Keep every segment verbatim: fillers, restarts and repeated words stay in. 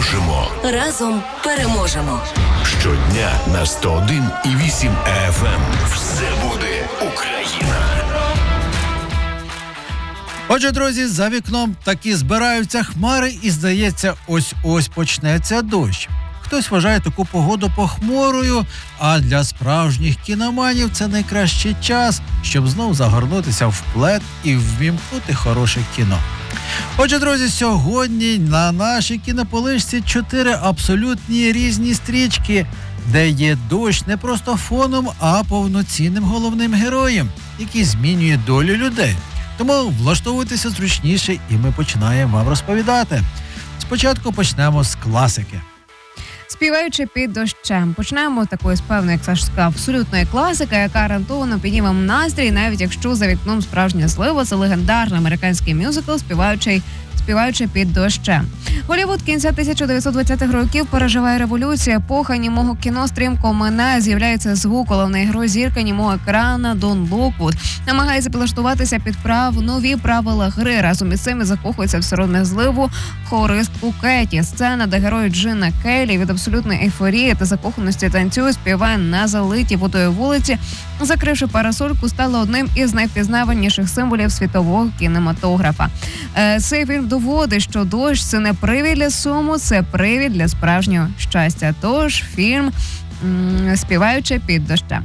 Дружимо. Разом переможемо. Щодня на сто один і вісім еф ем. Все буде Україна. Отже, друзі, за вікном таки збираються хмари і, здається, ось-ось почнеться дощ. Хтось вважає таку погоду похмурою, а для справжніх кіноманів це найкращий час, щоб знов загорнутися в плед і ввімкнути хороше кіно. Отже, друзі, сьогодні на нашій кінополичці чотири абсолютні різні стрічки, де є дощ не просто фоном, а повноцінним головним героєм, який змінює долю людей. Тому влаштовуйтеся зручніше, і ми починаємо вам розповідати. Спочатку почнемо з класики. Співаючи під дощем. Почнемо з такої, певної, як Саш сказав, абсолютної класики, яка гарантовано підніме вам настрій, навіть якщо за вікном справжня злива. Це легендарний американський мюзикл, співаючий співаючи під дощем. Голлівуд кінця тисяча дев'ятсот двадцятих років переживає революцію. Епоха німого кіно стрімко минає, з'являється звук, головний герой зірка німого екрана Дон Локвуд намагається підлаштуватися під прав нові правила гри. Разом із цим закохується в сиротну зливу хористку Кеті. Сцена, де герой Джина Келлі від абсолютної ейфорії та закоханості танцює, співає на залитій водою вулиці, закривши парасольку, стала одним із найвпізнаваніших символів світового кінематографа. Цей фільм доводить, що дощ – це не привід для суму, це привід для справжнього щастя. Тож фільм м- «Співаючи під дощем».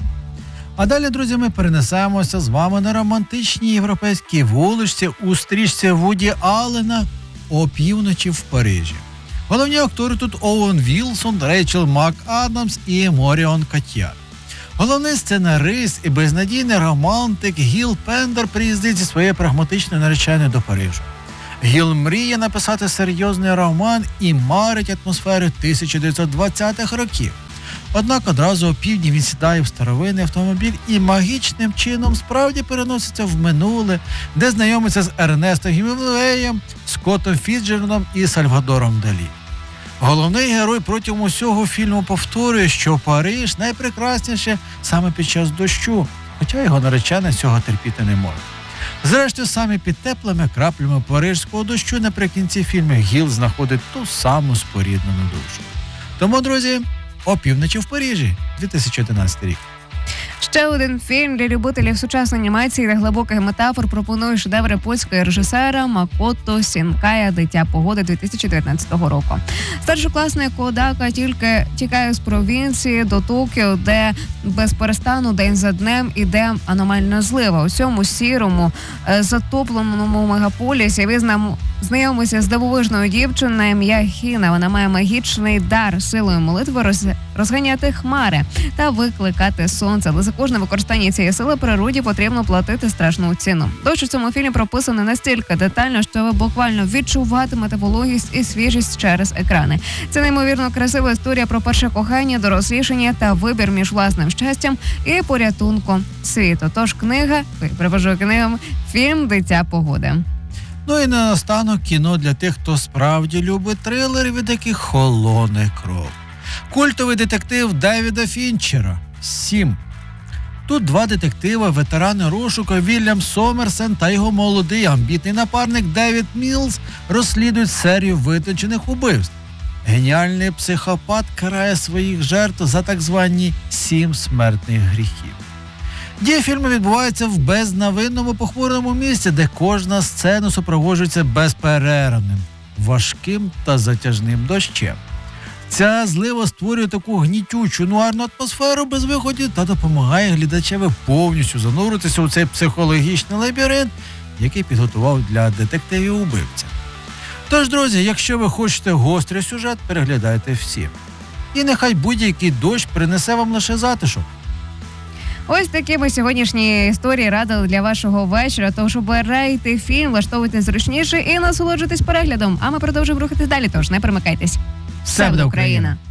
А далі, друзі, ми перенесемося з вами на романтичній європейській вуличці у стрічці Вуді Аллена «Опівночі в Парижі». Головні актори тут Оуен Вілсон, Рейчел МакАдамс і Моріон Кот'яр. Головний сценарист і безнадійний романтик Гіл Пендер приїздить зі своєю прагматичною нареченою до Парижу. Гіл мріє написати серйозний роман і марить атмосферу тисяча дев'ятсот двадцятих років. Однак одразу опівдні він сідає в старовинний автомобіль і магічним чином справді переноситься в минуле, де знайомиться з Ернестом Гемінгуеєм, Скоттом Фіцджеральдом і Сальвадором Далі. Головний герой протягом усього фільму повторює, що Париж найпрекрасніше саме під час дощу, хоча його наречена цього терпіти не може. Зрештою, саме під теплими краплями парижського дощу наприкінці фільму Гіл знаходить ту саму споріднену душу. Тому, друзі, «Опівночі в Парижі», дві тисячі одинадцятий рік. Ще один фільм для любителів сучасної анімації та глибоких метафор пропонує шедевр японського режисера Макото Сінкая «Дитя погоди» дві тисячі дев'ятнадцятого року. Старшокласний Кодака тільки тікає з провінції до Токіо, де без перестану день за днем іде аномальна злива. У цьому сірому, затопленому мегаполісі він знайомиться з дивовижною дівчиною на ім'я Хіна. Вона має магічний дар силою молитви роз... розганяти хмари та викликати сонце. Але за кожне використання цієї сили природі потрібно платити страшну ціну. Дощ у цьому фільмі прописаний настільки детально, що ви буквально відчуватимете вологість і свіжість через екрани. Це неймовірно красива історія про перше кохання, дорослішання та вибір між власним щастям і порятунком світу. Тож книга, привожу книгам, фільм «Дитя погоди». Ну і наостанок кіно для тих, хто справді любить трилери, від яких холоне кров. Культовий детектив Девіда Фінчера «Сім». Тут два детектива, ветерани розшуку Вільям Сомерсен та його молодий амбітний напарник Девід Мілз розслідують серію витончених убивств. Геніальний психопат карає своїх жертв за так звані «сім смертних гріхів». Дія фільму відбувається в безнавинному похмурому місці, де кожна сцена супроводжується безперервним, важким та затяжним дощем. Ця злива створює таку гнітючу нуарну атмосферу без виходів та допомагає глядачеві повністю зануритися у цей психологічний лабіринт, який підготував для детективів-убивця. Тож, друзі, якщо ви хочете гострий сюжет, переглядайте всі. І нехай будь-який дощ принесе вам лише затишок. Ось такі ми сьогоднішні історії радили для вашого вечора. Тож обирайте фільм, влаштовуйте зручніше і насолоджуйтесь переглядом. А ми продовжуємо рухатись далі, тож не перемикайтесь. Все буде Україна!